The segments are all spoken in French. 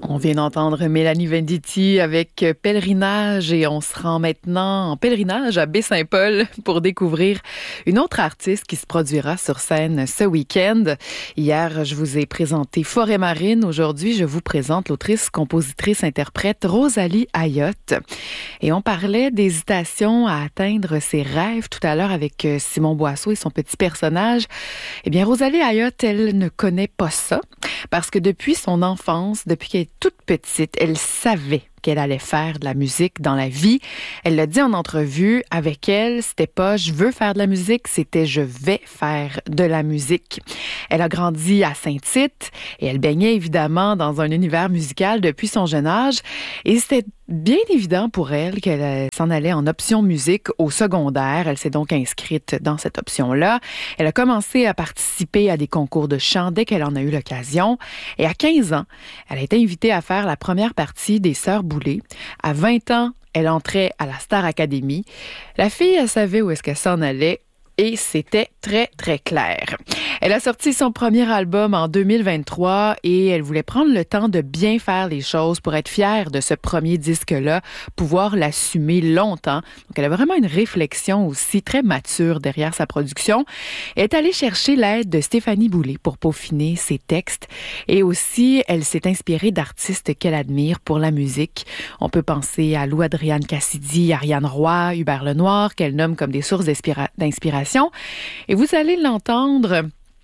On vient d'entendre Mélanie Venditti avec Pèlerinage et on se rend maintenant en pèlerinage à Baie-Saint-Paul pour découvrir une autre artiste qui se produira sur scène ce week-end. Hier, je vous ai présenté Forêt Marine. Aujourd'hui, je vous présente l'autrice, compositrice, interprète Rosalie Ayotte. Et on parlait d'hésitation à atteindre ses rêves tout à l'heure avec Simon Boisseau et son petit personnage. Eh bien, Rosalie Ayotte, elle ne connaît pas ça parce que depuis son enfance, depuis qu'elle est toute petite, elle savait qu'elle allait faire de la musique dans la vie. Elle l'a dit en entrevue avec elle, c'était pas « je veux faire de la musique », c'était « je vais faire de la musique ». Elle a grandi à Saint-Tite et elle baignait évidemment dans un univers musical depuis son jeune âge et c'était bien évident pour elle qu'elle s'en allait en option musique au secondaire. Elle s'est donc inscrite dans cette option-là. Elle a commencé à participer à des concours de chant dès qu'elle en a eu l'occasion. Et à 15 ans, elle a été invitée à faire la première partie des Sœurs Boulay. À 20 ans, elle entrait à la Star Academy. La fille, elle savait où est-ce qu'elle s'en allait. Et c'était très, très clair. Elle a sorti son premier album en 2023 et elle voulait prendre le temps de bien faire les choses pour être fière de ce premier disque-là, pouvoir l'assumer longtemps. Donc, elle a vraiment une réflexion aussi très mature derrière sa production. Elle est allée chercher l'aide de Stéphanie Boulay pour peaufiner ses textes et aussi, elle s'est inspirée d'artistes qu'elle admire pour la musique. On peut penser à Lou Adrienne Cassidy, Ariane Roy, Hubert Lenoir, qu'elle nomme comme des sources d'inspiration. Et vous allez l'entendre,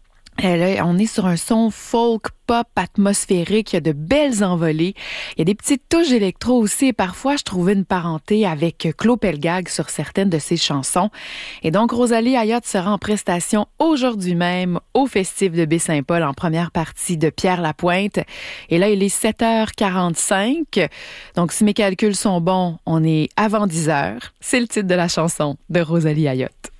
on est sur un son folk pop atmosphérique, il y a de belles envolées, il y a des petites touches électro aussi et parfois je trouvais une parenté avec Claude Pelgag sur certaines de ses chansons. Et donc Rosalie Ayotte sera en prestation aujourd'hui même au Festif de Baie-Saint-Paul en première partie de Pierre-Lapointe. Et là, il est 7h45. Donc si mes calculs sont bons, on est avant 10h. C'est le titre de la chanson de Rosalie Ayotte.